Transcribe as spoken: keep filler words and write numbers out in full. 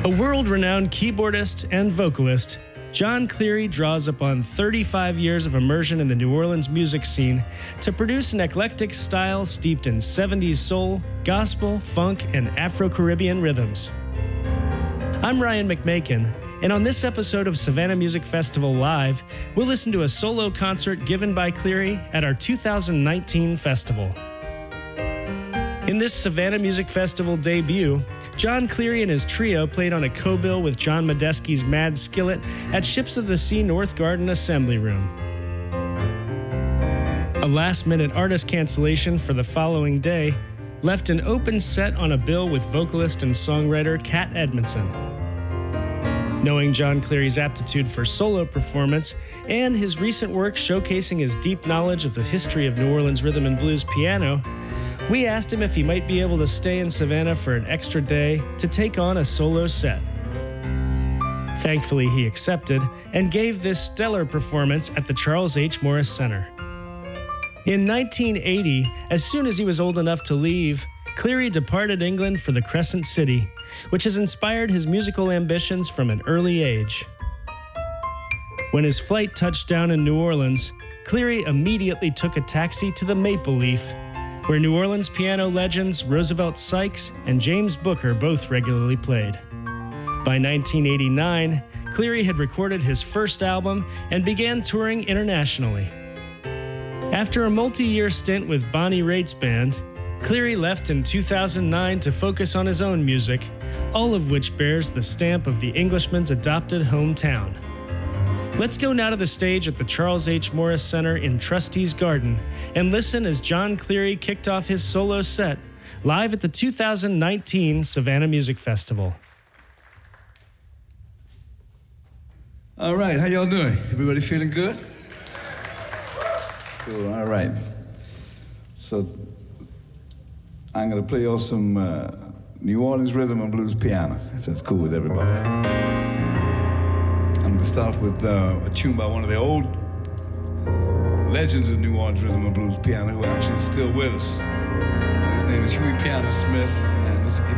A world-renowned keyboardist and vocalist, John Cleary draws upon thirty-five years of immersion in the New Orleans music scene to produce an eclectic style steeped in seventies soul, gospel, funk, and Afro-Caribbean rhythms. I'm Ryan McMakin, and on this episode of Savannah Music Festival Live, we'll listen to a solo concert given by Cleary at our two thousand nineteen festival. In this Savannah Music Festival debut, John Cleary and his trio played on a co-bill with John Medeski's Mad Skillet at Ships of the Sea North Garden Assembly Room. A last-minute artist cancellation for the following day left an open set on a bill with vocalist and songwriter Kat Edmondson. Knowing John Cleary's aptitude for solo performance and his recent work showcasing his deep knowledge of the history of New Orleans rhythm and blues piano, we asked him if he might be able to stay in Savannah for an extra day to take on a solo set. Thankfully, he accepted and gave this stellar performance at the Charles H. Morris Center. In nineteen eighty, as soon as he was old enough to leave, Cleary departed England for the Crescent City, which has inspired his musical ambitions from an early age. When his flight touched down in New Orleans, Cleary immediately took a taxi to the Maple Leaf, where New Orleans piano legends Roosevelt Sykes and James Booker both regularly played. By nineteen eighty-nine, Cleary had recorded his first album and began touring internationally. After a multi-year stint with Bonnie Raitt's band, Cleary left in two thousand nine to focus on his own music, all of which bears the stamp of the Englishman's adopted hometown. Let's go now to the stage at the Charles H. Morris Center in Trustees Garden and listen as John Cleary kicked off his solo set live at the two thousand nineteen Savannah Music Festival. All right, how y'all doing? Everybody feeling good? Cool, all right. So I'm gonna play y'all some uh, New Orleans rhythm and blues piano, if that's cool with everybody. I'm going to start with uh, a tune by one of the old legends of New Orleans rhythm and blues piano who actually is still with us. His name is Huey Piano Smith, and this will give